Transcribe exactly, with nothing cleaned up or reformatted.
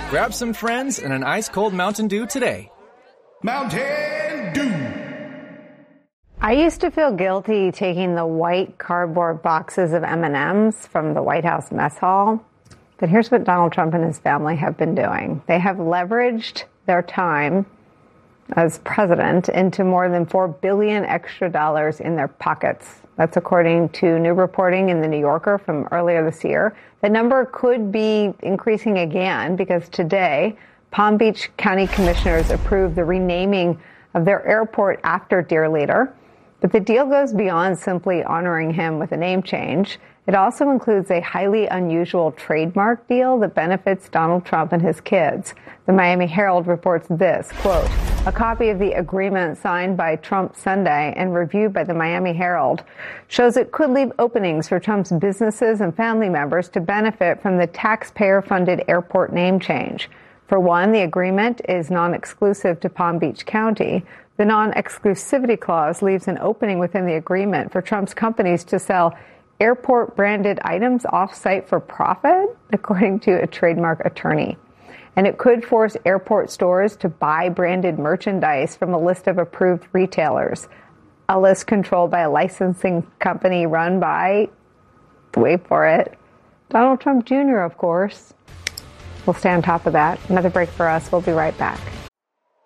Grab some friends and an ice-cold Mountain Dew today. Mountain Dew. I used to feel guilty taking the white cardboard boxes of M and M's from the White House mess hall. But here's what Donald Trump and his family have been doing. They have leveraged their time as president into more than four billion dollars extra dollars in their pockets. That's according to new reporting in The New Yorker from earlier this year. The number could be increasing again because today, Palm Beach County commissioners approved the renaming of their airport after Dear Leader. But the deal goes beyond simply honoring him with a name change. It also includes a highly unusual trademark deal that benefits Donald Trump and his kids. The Miami Herald reports this, quote, a copy of the agreement signed by Trump Sunday and reviewed by the Miami Herald shows it could leave openings for Trump's businesses and family members to benefit from the taxpayer-funded airport name change. For one, the agreement is non-exclusive to Palm Beach County. The non-exclusivity clause leaves an opening within the agreement for Trump's companies to sell airport-branded items off-site for profit, according to a trademark attorney. And it could force airport stores to buy branded merchandise from a list of approved retailers, a list controlled by a licensing company run by, wait for it, Donald Trump Junior, of course. We'll stay on top of that. Another break for us. We'll be right back.